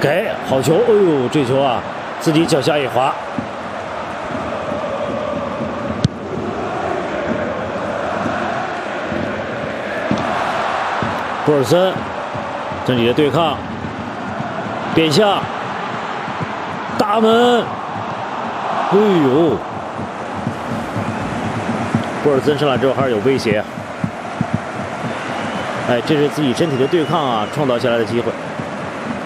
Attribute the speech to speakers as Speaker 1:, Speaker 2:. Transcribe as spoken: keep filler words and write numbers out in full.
Speaker 1: 给好球，哎呦，这球啊，自己脚下一滑。布尔森这里的对抗，变向，大门，哎呦，布尔森上来之后还是有威胁。哎，这是自己身体的对抗啊，创造下来的机会。